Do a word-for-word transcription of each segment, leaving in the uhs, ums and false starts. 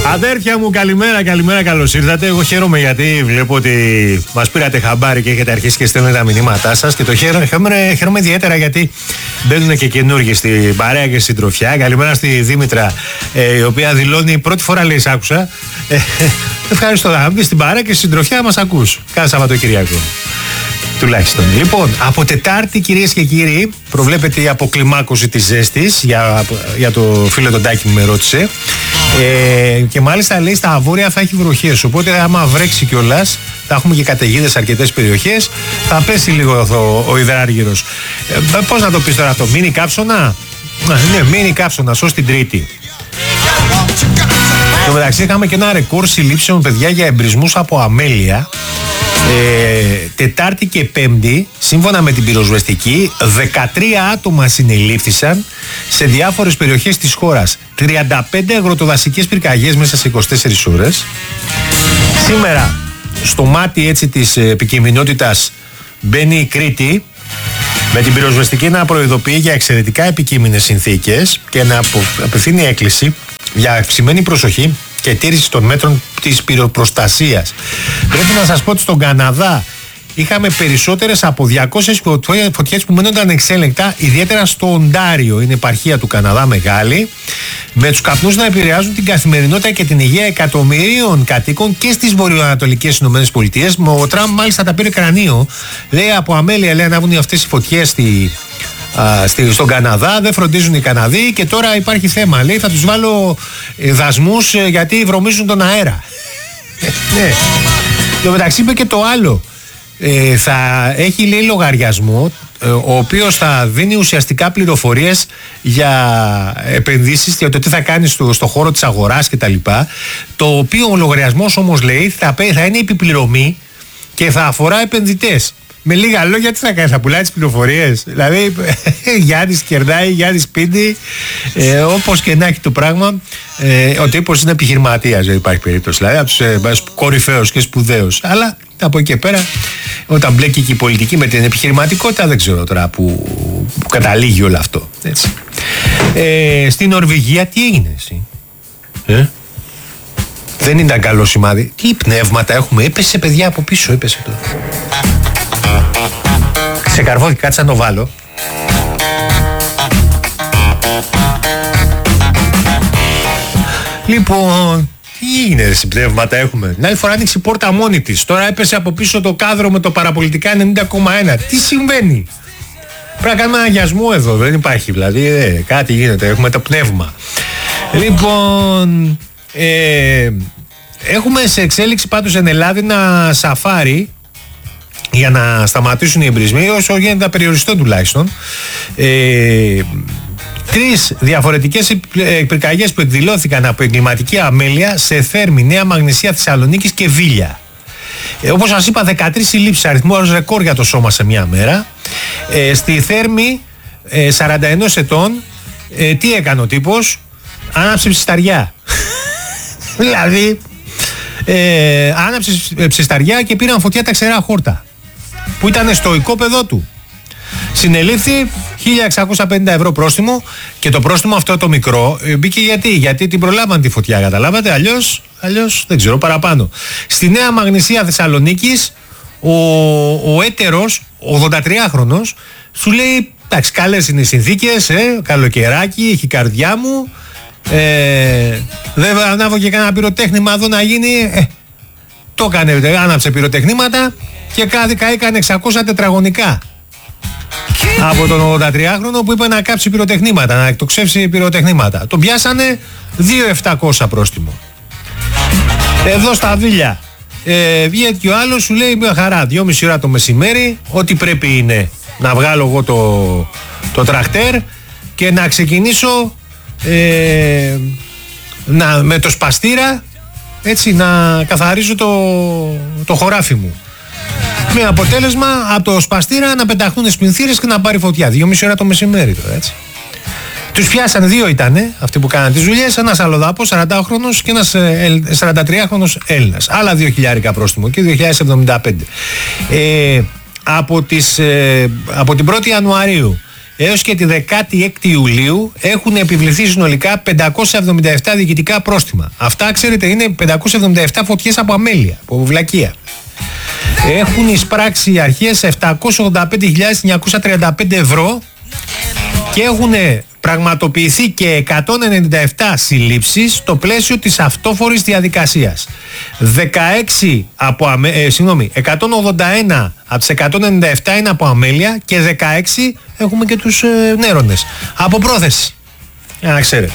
Αδέρφια μου, καλημέρα, καλημέρα, καλώς ήρθατε. Εγώ χαίρομαι γιατί βλέπω ότι μας πήρατε χαμπάρι και έχετε αρχίσει και στέλνετε τα μηνύματά σας. Και το χαίρομαι, χαίρομαι, χαίρομαι ιδιαίτερα γιατί μπαίνουν και καινούργοι στην παρέα και στην τροφιά. Καλημέρα στη Δήμητρα, ε, η οποία δηλώνει πρώτη φορά, λέει, σ' άκουσα. Ε, ευχαριστώ. Να μπει στην παρέα και στην τροφιά μας ακούς. Κάθε Σαββατοκύριακο. Τουλάχιστον. Λοιπόν, από Τετάρτη, κυρίες και κύριοι, προβλέπεται η αποκλιμάκωση της ζέστης. Για, για το φίλο τον Τάκη που με ρώτησε. Ε, και μάλιστα λέει στα βόρεια θα έχει βροχές. Οπότε, άμα βρέξει κιόλας, θα έχουμε και καταιγίδες σε αρκετές περιοχές. Θα πέσει λίγο ο, ο υδράργυρος. Ε, πώς να το πεις τώρα αυτό, μίνι κάψωνα. Ναι, μίνι κάψωνα, ως την Τρίτη. Στο μεταξύ, είχαμε και ένα ρεκόρ συλλήψεων, παιδιά, για εμπρισμούς από αμέλεια. Ε, Τετάρτη και Πέμπτη, σύμφωνα με την πυροσβεστική, δεκατρία άτομα συνελήφθησαν σε διάφορες περιοχές της χώρας. τριάντα πέντε αγροτοδασικές πυρκαγιές μέσα σε είκοσι τέσσερις ώρες. Σήμερα, στο μάτι έτσι της επικινδυνότητας μπαίνει η Κρήτη, με την πυροσβεστική να προειδοποιεί για εξαιρετικά επικείμενες συνθήκες και να απευθύνει έκκληση για αυξημένη προσοχή και τήρηση των μέτρων της πυροπροστασίας. Πρέπει να σας πω ότι στον Καναδά είχαμε περισσότερες από διακόσιες φωτιές που μένονταν ανεξέλεγκτα, ιδιαίτερα στο Οντάριο, είναι επαρχία του Καναδά μεγάλη, με τους καπνούς να επηρεάζουν την καθημερινότητα και την υγεία εκατομμυρίων κατοίκων και στις βορειοανατολικές Ηνωμένες Πολιτείες. Ο Τραμπ μάλιστα τα πήρε κρανίο. Λέει από αμέλεια, λέει, ανάβουν αυτές οι φωτιές στη, α, στη, στον Καναδά, δεν φροντίζουν οι Καναδοί και τώρα υπάρχει θέμα. Λέει, θα τους βάλω ε, δασμούς ε, γιατί βρωμίζουν τον αέρα. Ναι. Το μεταξύ είπε και το άλλο. Ε, θα έχει, λέει, λογαριασμό ε, ο οποίος θα δίνει ουσιαστικά πληροφορίες για επενδύσεις, για το τι θα κάνει στο, στο χώρο της αγοράς κτλ. Το οποίο ο λογαριασμός όμως, λέει, θα, θα είναι επιπληρωμή και θα αφορά επενδυτές. Με λίγα λόγια, τι θα κάνει, θα πουλάει τις πληροφορίες. Δηλαδή, Γιάννης κερδάει, Γιάννης σπίτι, ε, όπως και να έχει το πράγμα. Ε, ο τύπος είναι επιχειρηματίας, δεν υπάρχει περίπτωση. Δηλαδή, από τους ε, κορυφαίους και σπουδαίους. Αλλά από εκεί και πέρα, όταν μπλέκει και η πολιτική με την επιχειρηματικότητα, δεν ξέρω τώρα που, που καταλήγει όλο αυτό. Έτσι. Ε, στην Νορβηγία, τι έγινε εσύ, ε? Δεν ήταν καλό σημάδι. Τι πνεύματα έχουμε, έπεσε, παιδιά, από πίσω, έπεσε τώρα. Ξεκαρβώθηκε, κάτσε να το βάλω. Λοιπόν, τι έγινε, συμπνεύματα έχουμε. Την άλλη φορά άνοιξε η πόρτα μόνη της. Τώρα έπεσε από πίσω το κάδρο με το παραπολιτικά ενενήντα κόμμα ένα. Τι συμβαίνει? Πρέπει να κάνουμε ένα αγιασμό εδώ. Δεν υπάρχει δηλαδή. Ε, κάτι γίνεται. Έχουμε το πνεύμα. Λοιπόν, ε, έχουμε σε εξέλιξη πάντως εν Ελλάδα ένα σαφάρι για να σταματήσουν οι εμπρισμοί, όσο γίνεται να περιοριστούν τουλάχιστον. Ε, Τρεις διαφορετικές πυρκαγιές που εκδηλώθηκαν από εγκληματική αμέλεια σε Θέρμη, Νέα Μαγνησία, Θεσσαλονίκης και Βίλια. Ε, όπως σας είπα, δεκατρείς συλλήψεις, αριθμός ρεκόρ για το σώμα σε μια μέρα. Ε, στη Θέρμη, ε, σαράντα ένα ετών, ε, τι έκανε ο τύπος? Άναψε ψισταριά. Δηλαδή, ε, άναψε ψισταριά και πήραν φωτιά τα ξερά χόρτα που ήταν στο οικόπεδό του. Συνελήφθη, χίλια εξακόσια πενήντα ευρώ πρόστιμο, και το πρόστιμο αυτό το μικρό ε, μπήκε γιατί, γιατί την προλάβαν τη φωτιά, καταλάβατε, αλλιώς, αλλιώς δεν ξέρω, παραπάνω. Στη Νέα Μαγνησία Θεσσαλονίκης, ο, ο έτερος, ογδοντατριάχρονος, σου λέει, εντάξει, καλές είναι οι συνθήκες, ε, καλοκαιράκι, έχει καρδιά μου, ε, δεν ανάβω και κανένα πυροτέχνημα εδώ να γίνει, ε, το έκανε, άναψε πυροτεχνήματα και έκανε εξακόσια τετραγωνικά. Από τον ογδοντατριάχρονο που είπε να κάψει πυροτεχνήματα, να εκτοξεύσει πυροτεχνήματα. Τον πιάσανε δύο χιλιάδες επτακόσια πρόστιμο. Εδώ στα Βίλια ε, βγαίνει και ο άλλος, σου λέει μια χαρά, δυόμιση ώρα το μεσημέρι, ό,τι πρέπει είναι να βγάλω εγώ το, το τρακτέρ και να ξεκινήσω ε, να, με το σπαστήρα, έτσι, να καθαρίζω το, το χωράφι μου. Με αποτέλεσμα από το σπαστήρα να πεταχτούν σπινθήρες και να πάρει φωτιά. Δυόμιση ώρα το μεσημέρι τώρα, έτσι. Τους πιάσαν, δύο ήτανε αυτοί που κάναν τις δουλειές. Ένας αλλοδάπος, σαραντάχρονος, και ένας ε, σαραντατριάχρονος Έλληνας. Άλλα δύο χιλιάρικα πρόστιμο και δύο χιλιάδες εβδομήντα πέντε. Ε, από, τις, ε, από την πρώτη Ιανουαρίου έως και τη δεκάτη έκτη Ιουλίου έχουν επιβληθεί συνολικά πεντακόσια εβδομήντα επτά διοικητικά πρόστιμα. Αυτά, ξέρετε, είναι πεντακόσια εβδομήντα επτά φωτιές από αμέλεια, από βλακεία. Έχουν εισπράξει οι αρχές επτακόσια ογδόντα πέντε χιλιάδες εννιακόσια τριάντα πέντε ευρώ και έχουν πραγματοποιηθεί και εκατόν ενενήντα επτά συλλήψεις στο πλαίσιο της αυτόφορης διαδικασίας. δεκαέξι από αμε, ε, συγγνώμη, εκατόν ογδόντα ένα από τις εκατόν ενενήντα επτά είναι από αμέλεια και δεκαέξι έχουμε και τους ε, νέρονες από πρόθεση. Για να ξέρετε.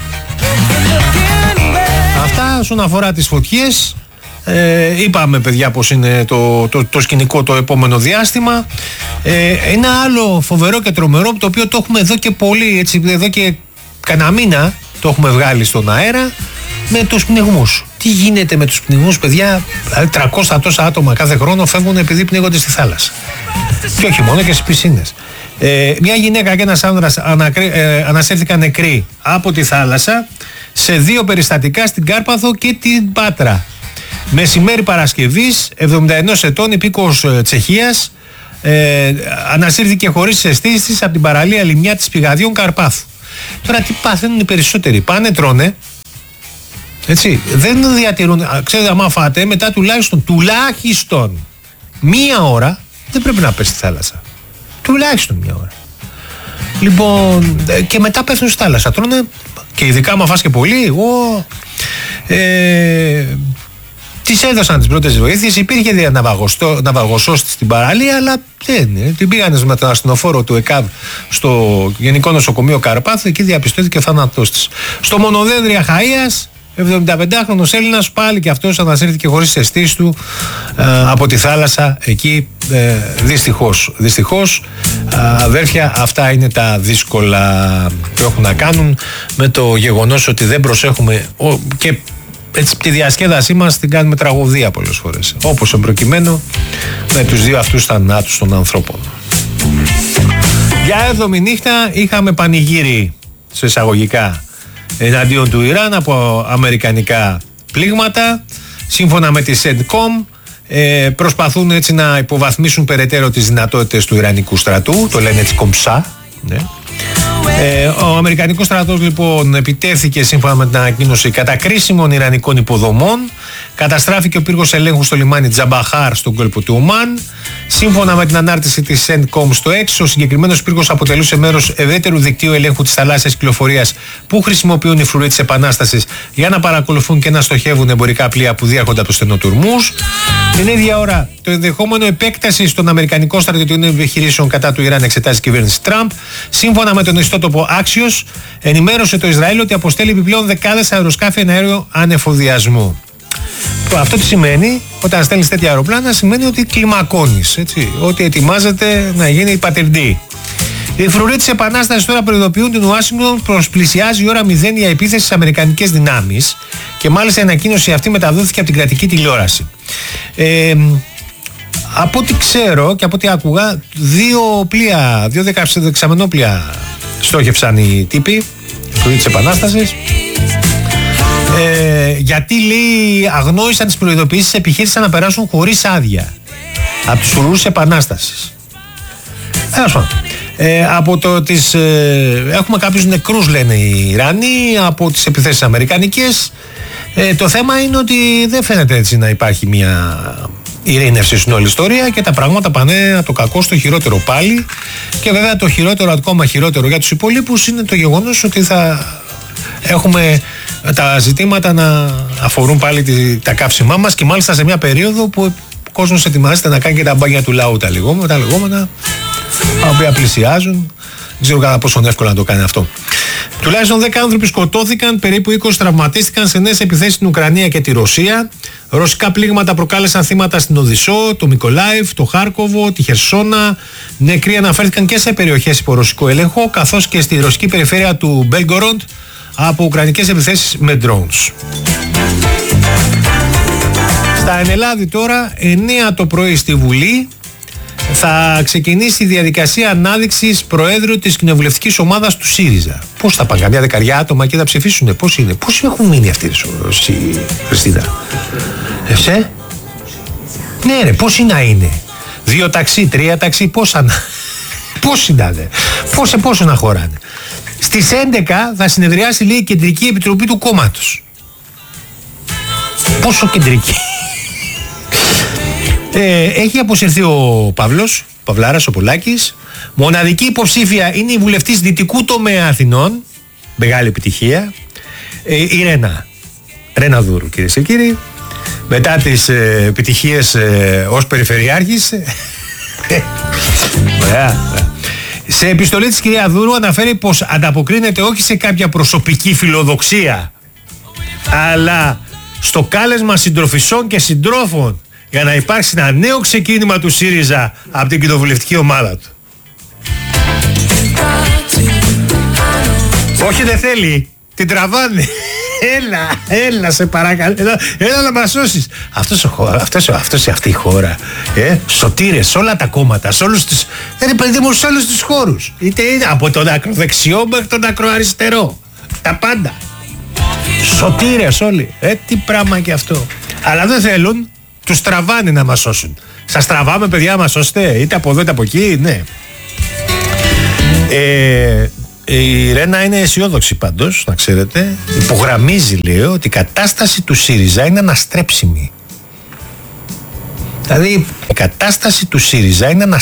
Αυτά όσον αφορά τις φωτιές. Ε, είπαμε, παιδιά, πως είναι το, το, το σκηνικό το επόμενο διάστημα. Ε, ένα άλλο φοβερό και τρομερό, το οποίο το έχουμε εδώ και πολύ, έτσι, εδώ και κανένα μήνα το έχουμε βγάλει στον αέρα, με τους πνιγμούς. Τι γίνεται με τους πνιγμούς, παιδιά? Δηλαδή τριακόσια τόσα άτομα κάθε χρόνο φεύγουν επειδή πνίγονται στη θάλασσα. Και όχι μόνο, και στις πισίνες. Ε, μια γυναίκα και ένας άνδρας ανακρι, ε, ανασύρθηκαν νεκροί από τη θάλασσα σε δύο περιστατικά στην Κάρπαθο και την Πάτρα. Μεσημέρι Παρασκευής, εβδομήντα ενός ετών, υπήκοος ε, Τσεχίας, ε, ανασύρθηκε χωρίς αισθήσεις από την παραλία λιμιά της Πηγαδιών Καρπάθου. Τώρα τι παθαίνουν οι περισσότεροι? Πάνε, τρώνε, έτσι, δεν διατηρούν. Ξέρετε, άμα φάτε, μετά τουλάχιστον, τουλάχιστον μία ώρα δεν πρέπει να πέσει στη θάλασσα. Τουλάχιστον μία ώρα. Λοιπόν, και μετά πέφτουν στη θάλασσα. Τρώνε, και ειδικά άμα φας και πολύ, ο, ε, τις έδωσαν τις πρώτες βοήθειες. Υπήρχε ναυαγοσός στην παραλία, αλλά δεν. Την πήγανε με τον ασθενοφόρο του ΕΚΑΒ στο Γενικό Νοσοκομείο Καρπάθου, εκεί διαπιστώθηκε ο θάνατός της. Στο Μονοδένδρια Χαΐας, εβδομηνταπεντάχρονος Έλληνας, πάλι και αυτός ανασύρθηκε χωρίς αισθήσεις του ε, από τη θάλασσα εκεί, ε, δυστυχώς. Δυστυχώς, ε, αδέρφια, αυτά είναι τα δύσκολα που έχουν να κάνουν με το γεγονός ότι δεν προσέχουμε ο, και έτσι τη διασκέδασή μας την κάνουμε τραγωδία πολλές φορές, όπως εμπροκειμένου με τους δύο αυτούς θανάτους των ανθρώπων. Για έβδομη νύχτα είχαμε πανηγύρι, σε εισαγωγικά, εναντίον του Ιράν από αμερικανικά πλήγματα. Σύμφωνα με τη Σεντκομ, ε, προσπαθούν έτσι να υποβαθμίσουν περαιτέρω τις δυνατότητες του Ιρανικού στρατού, το λένε έτσι κομψά, ναι. Ε, ο Αμερικανικός στρατός, λοιπόν, επιτέθηκε, σύμφωνα με την ανακοίνωση, κατά κρίσιμων Ιρανικών υποδομών. Καταστράφηκε ο πύργος ελέγχου στο λιμάνι Τζαμπαχάρ στον κόλπο του Ομάν. Σύμφωνα με την ανάρτηση της Σεντκομ στο X, ο συγκεκριμένος πύργος αποτελούσε μέρος ευρύτερου δικτύου ελέγχου της θαλάσσιας κυκλοφορίας που χρησιμοποιούν οι φρουροί της Επανάστασης για να παρακολουθούν και να στοχεύουν εμπορικά πλοία που διέρχονται από τους στενοτουρμούς. Την ίδια ώρα, το ενδεχόμενο επέκταση των Αμερικανικών στρατιωτικών επιχειρήσεων κατά του Ιράν εξετάζει η κυβέρνηση Τραμπ. Σύμφωνα με τον ιστότοπο Axios, ενημέρωσε το Ισραήλ ότι αποστέλει επιπλέον δεκάδες αεροσκάφη εναέριου ανεφοδιασμού. Αυτό τι σημαίνει? Όταν στέλνεις τέτοια αεροπλάνα, σημαίνει ότι κλιμακώνεις, έτσι, ότι ετοιμάζεται να γίνει πατερντή. Οι φρουροί της Επανάστασης τώρα προειδοποιούν την Ουάσιγκτον πως πλησιάζει η ώρα μηδέν για επίθεση στις αμερικανικές δυνάμεις, και μάλιστα η ανακοίνωση αυτή μεταδόθηκε από την κρατική τηλεόραση. Ε, από ό,τι ξέρω και από ό,τι άκουγα, δύο πλοία, δύο δεξαμενόπλοια στόχευσαν οι τύποι, οι φρουροί της Επανάστασης. Ε, γιατί, λέει, αγνόησαν τις προειδοποιήσεις, επιχείρησαν να περάσουν χωρίς άδεια από τους φρουρούς Επανάστασης. Ε, από το τις, ε, έχουμε κάποιους νεκρούς, λένε οι Ιρανοί, από τις επιθέσεις αμερικανικές. Ε, το θέμα είναι ότι δεν φαίνεται έτσι να υπάρχει μια ειρήνευση στην όλη ιστορία και τα πράγματα πάνε από το κακό στο χειρότερο πάλι. Και βέβαια το χειρότερο, ακόμα χειρότερο για τους υπολείπους, είναι το γεγονός ότι θα έχουμε τα ζητήματα να αφορούν πάλι τη, τα καύσιμά μας, και μάλιστα σε μια περίοδο που ο κόσμος ετοιμάζεται να κάνει και τα μπάνια του λαού, τα λεγόμενα, τα λεγόμενα τα οποία πλησιάζουν. Δεν ξέρω κατά πόσο εύκολο να το κάνει αυτό. Τουλάχιστον δέκα άνθρωποι σκοτώθηκαν, περίπου είκοσι τραυματίστηκαν σε νέες επιθέσεις στην Ουκρανία και τη Ρωσία. Ρωσικά πλήγματα προκάλεσαν θύματα στην Οδυσσό, το Μικολάιβ, το Χάρκοβο, τη Χερσόνα. Νεκροί αναφέρθηκαν και σε περιοχές υπό ρωσικό έλεγχο, καθώς και στη ρωσική περιφέρεια του Μπέλγκοροντ από ουκρανικές επιθέσεις με drones. Στα Ενελάδη τώρα, εννιά το πρωί στη Βουλή, θα ξεκινήσει η διαδικασία ανάδειξης προέδρου της κοινοβουλευτικής ομάδας του ΣΥΡΙΖΑ. Πώς θα πάνε, καμιά δεκαριά άτομα και θα ψηφίσουν? Πώς είναι, πώς έχουν μείνει αυτοί, Χριστίνα? Εσέ? Ναι ρε, πώς είναι να είναι? Δύο ταξί, τρία ταξί, πόσα να... Πώς συντάδε, πώς σε πόσο να χωράνε. Στις έντεκα θα συνεδριάσει, λέει, η Κεντρική Επιτροπή του κόμματος. Πόσο κεντρική. ε, έχει αποσυρθεί ο Παύλος, ο Παυλάρας, ο Πολάκης. Μοναδική υποψήφια είναι η βουλευτής Δυτικού Τομέα Αθηνών. Μεγάλη επιτυχία. Ε, η Ρένα. Ρένα Δούρου, κυρίες και κύριοι. Μετά τις ε, επιτυχίες ε, ως περιφερειάρχης. Ωραία. Σε επιστολή της κυρία Δούρου αναφέρει πως ανταποκρίνεται όχι σε κάποια προσωπική φιλοδοξία, αλλά στο κάλεσμα συντροφισσών και συντρόφων για να υπάρξει ένα νέο ξεκίνημα του ΣΥΡΙΖΑ από την κοινοβουλευτική ομάδα του. Όχι, δεν θέλει. Την τραβάνε. Έλα, έλα σε παρακαλώ. Έλα, έλα να μας σώσεις. Αυτός ο χώρα, αυτός, αυτός, αυτή η χώρα. Ε, σωτήρες σε όλα τα κόμματα, σε όλους τους, δεν παιδί μου, σε όλους τους χώρους. Είτε είναι από τον ακροδεξιό μέχρι τον ακροαριστερό. Τα πάντα. Σωτήρες όλοι. Ε, τι πράγμα και αυτό. Αλλά δεν θέλουν, τους τραβάνε να μας σώσουν. Σας τραβάμε, παιδιά, μας σώστε. Είτε από εδώ είτε από εκεί, ναι. Ε, η Ρένα είναι αισιόδοξη πάντως, να ξέρετε. Υπογραμμίζει, λέει, ότι η κατάσταση του ΣΥΡΙΖΑ είναι αναστρέψιμη. Δηλαδή η κατάσταση του ΣΥΡΙΖΑ είναι αναστρέψιμη.